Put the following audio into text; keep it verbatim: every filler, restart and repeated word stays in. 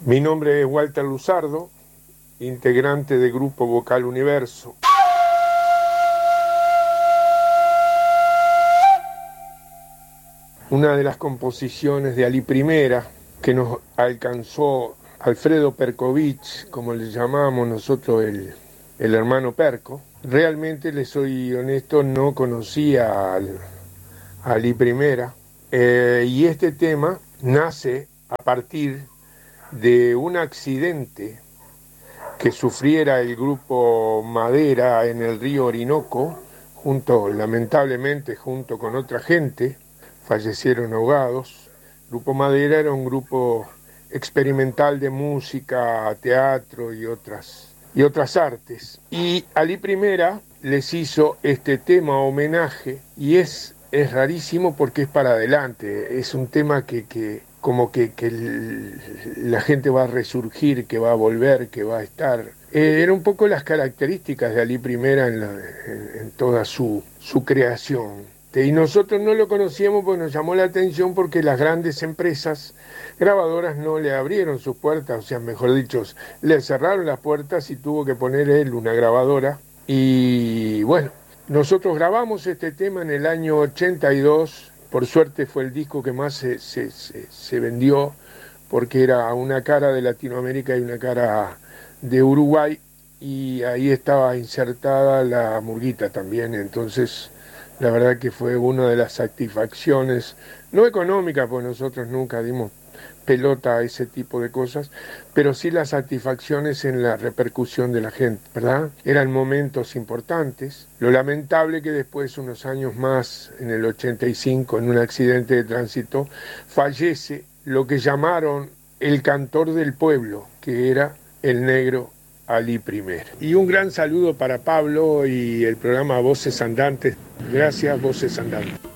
Mi nombre es Walter Luzardo, integrante del Grupo Vocal Universo. Una de las composiciones de Ali Primera que nos alcanzó Alfredo Perkovich, como le llamamos nosotros el, el hermano Perco. Realmente, les soy honesto, no conocía al, a Ali Primera, eh, y este tema nace a partir de un accidente que sufriera el grupo Madera en el río Orinoco, junto, lamentablemente, junto con otra gente, fallecieron ahogados. El grupo Madera era un grupo experimental de música, teatro y otras, y otras artes. Y Ali Primera les hizo este tema homenaje, y es, es rarísimo porque es para adelante, es un tema que... que como que, que el, la gente va a resurgir, que va a volver, que va a estar. Eh, era un poco las características de Ali Primera en, la, en, en toda su, su creación. Y nosotros no lo conocíamos porque nos llamó la atención porque las grandes empresas grabadoras no le abrieron sus puertas, o sea, mejor dicho, le cerraron las puertas y tuvo que poner él una grabadora. Y bueno, nosotros grabamos este tema en el año ochenta y dos. Por suerte fue el disco que más se, se, se, se vendió, porque era una cara de Latinoamérica y una cara de Uruguay, y ahí estaba insertada la murguita también. Entonces, la verdad que fue una de las satisfacciones, no económicas, porque nosotros nunca dimos pelota a ese tipo de cosas, pero sí las satisfacciones en la repercusión de la gente, ¿verdad? Eran momentos importantes. Lo lamentable que después, unos años más, en el ochenta y cinco, en un accidente de tránsito, fallece lo que llamaron el cantor del pueblo, que era el negro Ali Primera. Y un gran saludo para Pablo y el programa Voces Andantes. Gracias, Voces Andantes.